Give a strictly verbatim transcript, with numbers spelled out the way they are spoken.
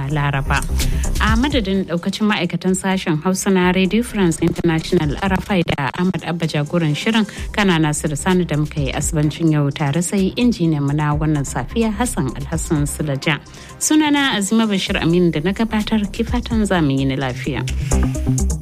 Laraba. A madadin daukacin ma'aikatan sashen Hausa na Radio France International Arafai da Ahmad Abba jagoran shirin kana Nasiru Sani da muka yi asibancin yau tare sai injiniyan mu na wannan safiya Hassan Alhassan Sulaja. Sunana Azima Bashir Aminu da na gabatar kifatan zamu yi lafiya.